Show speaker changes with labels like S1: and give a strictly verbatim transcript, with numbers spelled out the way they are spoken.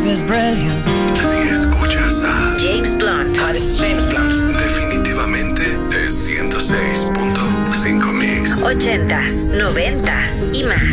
S1: life is brilliant.
S2: Si escuchas a
S3: James Blunt.
S1: Hi, this is James Blunt.
S2: definitivamente es ciento seis punto cinco Mix.
S3: Ochentas, noventas y más.